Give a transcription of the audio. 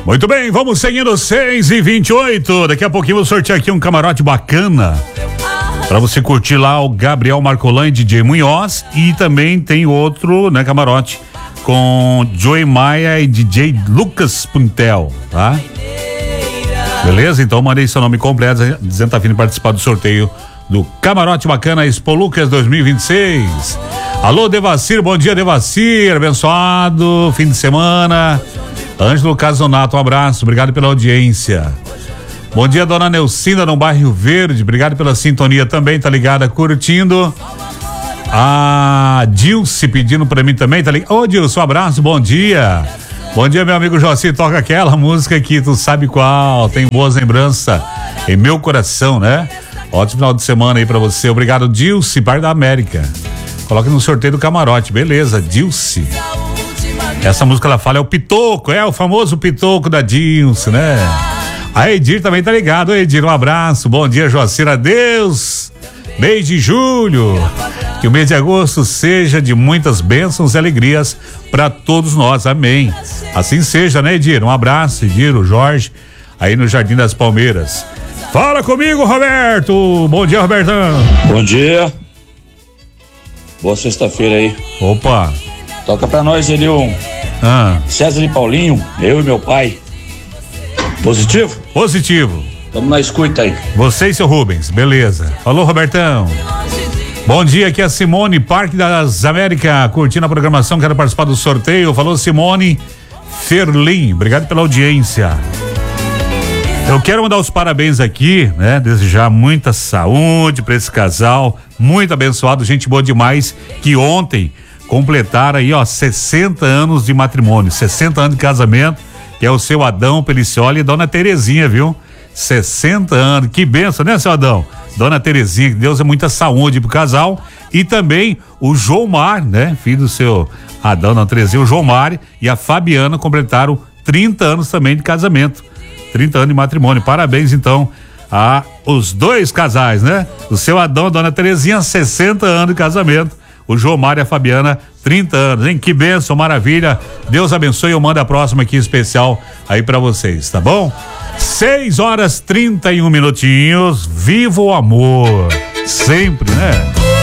Muito bem, vamos seguindo 6h28. Daqui a pouquinho eu vou sortear aqui um camarote bacana pra você curtir lá o Gabriel Marcolan e DJ Munhoz. E também tem outro, né, camarote com Joey Maia e DJ Lucas Puntel, tá? Beleza? Então mandei seu nome completo dizendo que tá vindo participar do sorteio do Camarote Bacana Expo Lucas 2026. Alô, Devacir, bom dia, Devacir, abençoado fim de semana. Ângelo Casonato, um abraço, obrigado pela audiência. Bom dia, dona Neucinda, no bairro Verde, obrigado pela sintonia também, tá ligada, curtindo. A Dilce pedindo pra mim também, tá ligado? Ô, Dilce, um abraço, bom dia. Bom dia, meu amigo Joci, toca aquela música aqui, tu sabe qual, tem boas lembranças em meu coração, né? Ótimo final de semana aí pra você, obrigado, Dilce, Bar da América. Coloque no sorteio do camarote, beleza, Dilce. Essa música ela fala é o Pitoco, é o famoso Pitoco da Dilce, né? A Edir também tá ligado, Edir, um abraço, bom dia, Joacir, adeus, mês de julho, que o mês de agosto seja de muitas bênçãos e alegrias para todos nós, amém, assim seja, né, Edir, um abraço, Edir, o Jorge, aí no Jardim das Palmeiras. Fala comigo, Roberto, bom dia, Robertão. Bom dia, boa sexta-feira aí. Opa. Toca pra nós ali César e Paulinho, eu e meu pai. Positivo? Positivo. Vamos na escuta aí. Você e seu Rubens, beleza. Falou, Robertão. Bom dia, aqui é a Simone, Parque das Américas, curtindo a programação, quero participar do sorteio. Falou, Simone Ferlin, obrigado pela audiência. Eu quero mandar os parabéns aqui, né? Desejar muita saúde pra esse casal, muito abençoado, gente boa demais, que ontem completaram aí, 60 anos de matrimônio, 60 anos de casamento, que é o seu Adão Pelicioli e dona Terezinha, viu? 60 anos, que benção, né, seu Adão? Dona Terezinha, que Deus é muita saúde pro casal. E também o Jomar, né? Filho do seu Adão, dona Terezinha, o Jomar e a Fabiana completaram 30 anos também de casamento, 30 anos de matrimônio. Parabéns, então, a os dois casais, né? O seu Adão, a dona Terezinha, 60 anos de casamento. O Jomar e a Fabiana, 30 anos, hein? Que bênção, maravilha. Deus abençoe. Eu mando a próxima aqui especial aí pra vocês, tá bom? 6h31. Viva o amor. Sempre, né?